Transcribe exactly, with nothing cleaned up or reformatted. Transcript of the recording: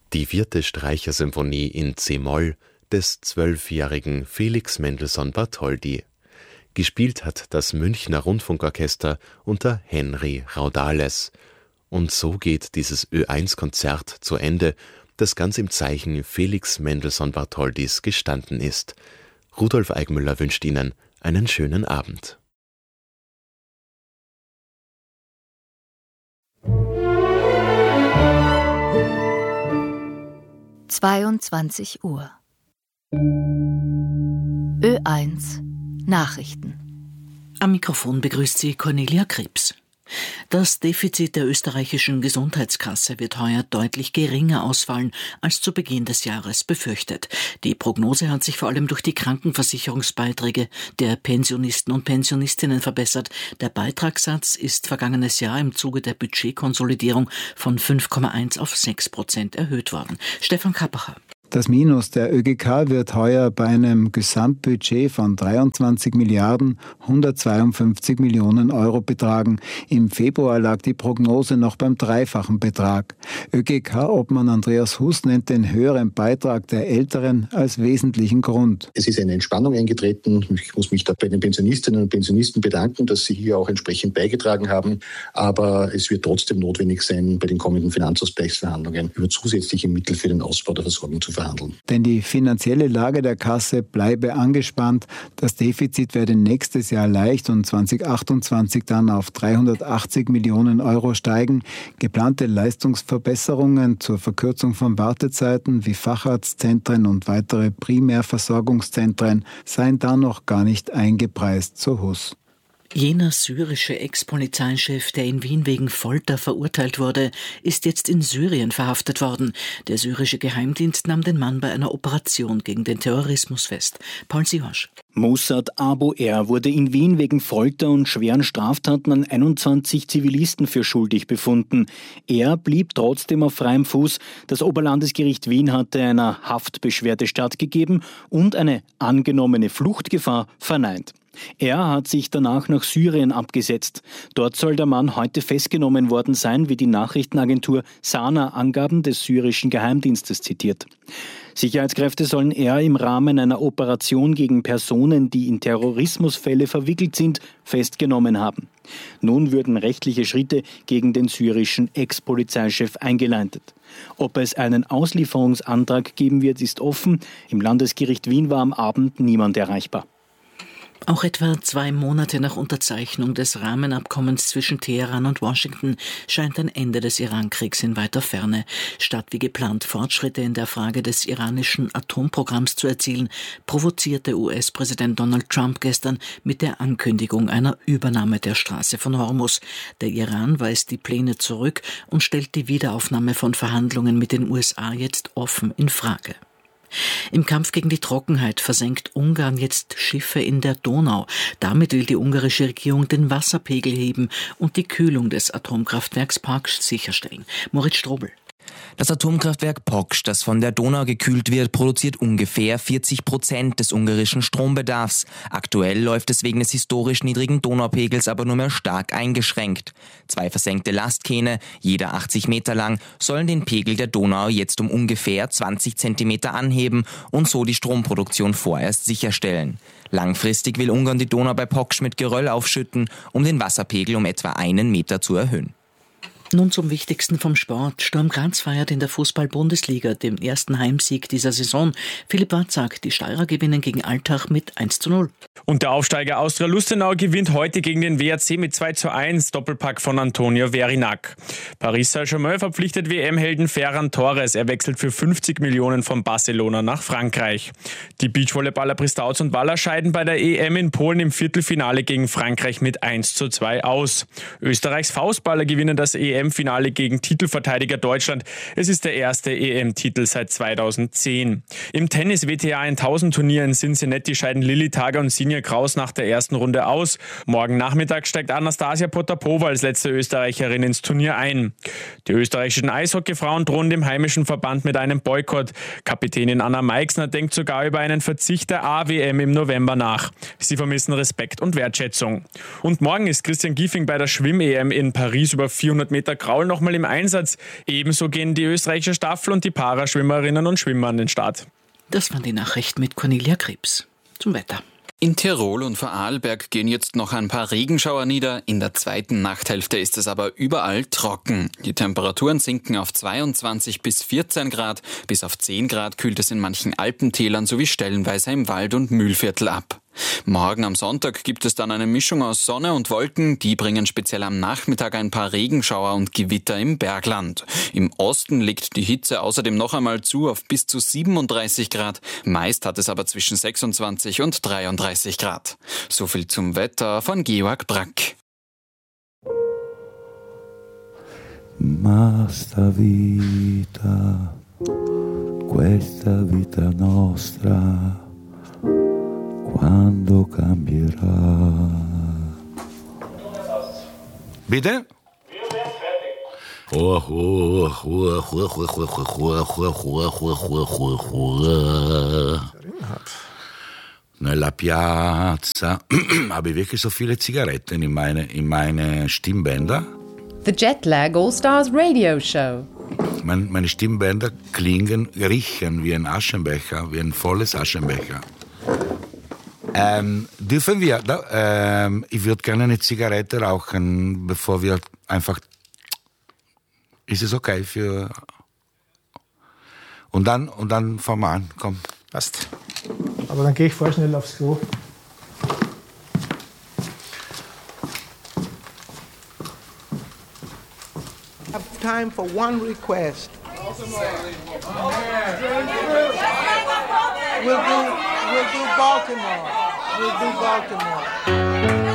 Die vierte Streichersymphonie in C-Moll des zwölfjährigen Felix Mendelssohn Bartholdy. Gespielt hat das Münchner Rundfunkorchester unter Henry Raudales. Und so geht dieses Ö eins Konzert zu Ende, das ganz im Zeichen Felix Mendelssohn Bartholdys gestanden ist. Rudolf Eigmüller wünscht Ihnen einen schönen Abend. zweiundzwanzig Uhr. Ö eins Nachrichten. Am Mikrofon begrüßt Sie Cornelia Krebs. Das Defizit der österreichischen Gesundheitskasse wird heuer deutlich geringer ausfallen als zu Beginn des Jahres befürchtet. Die Prognose hat sich vor allem durch die Krankenversicherungsbeiträge der Pensionisten und Pensionistinnen verbessert. Der Beitragssatz ist vergangenes Jahr im Zuge der Budgetkonsolidierung von fünf Komma eins auf sechs Prozent erhöht worden. Stefan Kappacher. Das Minus der Ö G K wird heuer bei einem Gesamtbudget von dreiundzwanzig Milliarden hundertzweiundfünfzig Millionen Euro betragen. Im Februar lag die Prognose noch beim dreifachen Betrag. Ö G K-Obmann Andreas Huss nennt den höheren Beitrag der Älteren als wesentlichen Grund. Es ist eine Entspannung eingetreten. Ich muss mich da bei den Pensionistinnen und Pensionisten bedanken, dass sie hier auch entsprechend beigetragen haben. Aber es wird trotzdem notwendig sein, bei den kommenden Finanzausgleichsverhandlungen über zusätzliche Mittel für den Ausbau der Versorgung zu verhandeln. Denn die finanzielle Lage der Kasse bleibe angespannt. Das Defizit werde nächstes Jahr leicht und zweitausendachtundzwanzig dann auf dreihundertachtzig Millionen Euro steigen. Geplante Leistungsverbesserungen zur Verkürzung von Wartezeiten wie Facharztzentren und weitere Primärversorgungszentren seien da noch gar nicht eingepreist, so Huss. Jener syrische Ex-Polizeichef, der in Wien wegen Folter verurteilt wurde, ist jetzt in Syrien verhaftet worden. Der syrische Geheimdienst nahm den Mann bei einer Operation gegen den Terrorismus fest. Paul Sihosch. Mossad Abu Er wurde in Wien wegen Folter und schweren Straftaten an einundzwanzig Zivilisten für schuldig befunden. Er blieb trotzdem auf freiem Fuß. Das Oberlandesgericht Wien hatte einer Haftbeschwerde stattgegeben und eine angenommene Fluchtgefahr verneint. Er hat sich danach nach Syrien abgesetzt. Dort soll der Mann heute festgenommen worden sein, wie die Nachrichtenagentur Sana Angaben des syrischen Geheimdienstes zitiert. Sicherheitskräfte sollen er im Rahmen einer Operation gegen Personen, die in Terrorismusfälle verwickelt sind, festgenommen haben. Nun würden rechtliche Schritte gegen den syrischen Ex-Polizeichef eingeleitet. Ob es einen Auslieferungsantrag geben wird, ist offen. Im Landesgericht Wien war am Abend niemand erreichbar. Auch etwa zwei Monate nach Unterzeichnung des Rahmenabkommens zwischen Teheran und Washington scheint ein Ende des Irankriegs in weiter Ferne. Statt wie geplant Fortschritte in der Frage des iranischen Atomprogramms zu erzielen, provozierte U S-Präsident Donald Trump gestern mit der Ankündigung einer Übernahme der Straße von Hormuz. Der Iran weist die Pläne zurück und stellt die Wiederaufnahme von Verhandlungen mit den U S A jetzt offen in Frage. Im Kampf gegen die Trockenheit versenkt Ungarn jetzt Schiffe in der Donau. Damit will die ungarische Regierung den Wasserpegel heben und die Kühlung des Atomkraftwerks Paks sicherstellen. Moritz Strobel. Das Atomkraftwerk Paks, das von der Donau gekühlt wird, produziert ungefähr vierzig Prozent des ungarischen Strombedarfs. Aktuell läuft es wegen des historisch niedrigen Donaupegels aber nur mehr stark eingeschränkt. Zwei versenkte Lastkähne, jeder achtzig Meter lang, sollen den Pegel der Donau jetzt um ungefähr zwanzig Zentimeter anheben und so die Stromproduktion vorerst sicherstellen. Langfristig will Ungarn die Donau bei Paks mit Geröll aufschütten, um den Wasserpegel um etwa einen Meter zu erhöhen. Nun zum Wichtigsten vom Sport. Sturm Graz feiert in der Fußball-Bundesliga den ersten Heimsieg dieser Saison. Philipp Watzak, die Steirer gewinnen gegen Altach mit eins zu null. Und der Aufsteiger Austria Lustenau gewinnt heute gegen den W R C mit zwei zu eins, Doppelpack von Antonio Verinac. Paris Saint-Germain verpflichtet W M-Helden Ferran Torres. Er wechselt für fünfzig Millionen von Barcelona nach Frankreich. Die Beachvolleyballer Pristauz und Waller scheiden bei der E M in Polen im Viertelfinale gegen Frankreich mit eins zu zwei aus. Österreichs Faustballer gewinnen das E M-Finale gegen Titelverteidiger Deutschland. Es ist der erste E M-Titel seit zweitausendzehn. Im Tennis-W T A tausend-Turnier in Cincinnati scheiden Lilly Tager und Sinja Kraus nach der ersten Runde aus. Morgen Nachmittag steigt Anastasia Potapova als letzte Österreicherin ins Turnier ein. Die österreichischen Eishockeyfrauen drohen dem heimischen Verband mit einem Boykott. Kapitänin Anna Meixner denkt sogar über einen Verzicht der A W M im November nach. Sie vermissen Respekt und Wertschätzung. Und morgen ist Christian Giffing bei der Schwimm-E M in Paris über vierhundert Meter Peter Kraul nochmal im Einsatz. Ebenso gehen die österreichische Staffel und die Paraschwimmerinnen und Schwimmer an den Start. Das waren die Nachrichten mit Cornelia Krebs. Zum Wetter. In Tirol und Vorarlberg gehen jetzt noch ein paar Regenschauer nieder. In der zweiten Nachthälfte ist es aber überall trocken. Die Temperaturen sinken auf zweiundzwanzig bis vierzehn Grad. Bis auf zehn Grad kühlt es in manchen Alpentälern sowie stellenweise im Wald- und Mühlviertel ab. Morgen am Sonntag gibt es dann eine Mischung aus Sonne und Wolken. Die bringen speziell am Nachmittag ein paar Regenschauer und Gewitter im Bergland. Im Osten legt die Hitze außerdem noch einmal zu auf bis zu siebenunddreißig Grad. Meist hat es aber zwischen sechsundzwanzig und dreiunddreißig Grad. So viel zum Wetter von Georg Brack. Ma sta vita, questa vita nostra, quando cambierà. Bitte? Nella piazza. Habe ich wirklich so viele Zigaretten in meine, in meine Stimmbänder? The Jetlag All-Stars Radio Show. Mein, meine Stimmbänder klingen, riechen wie ein Aschenbecher, wie ein volles Aschenbecher. Ähm, dürfen wir, da, ähm, ich würde gerne eine Zigarette rauchen, bevor wir einfach, ist es okay für, und dann, und dann fangen wir an, komm. Passt. Aber dann gehe ich vorschnell aufs Klo. I have time for one request. We'll do, we'll do Baltimore. We'll do Baltimore.